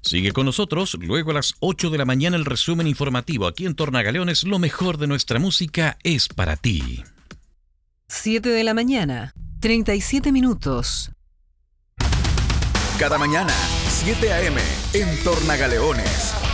Sigue con nosotros, luego a las 8 de la mañana el resumen informativo. Aquí en Tornagaleones, lo mejor de nuestra música es para ti. 7 de la mañana, 37 minutos. Cada mañana, 7 a.m. en Tornagaleones.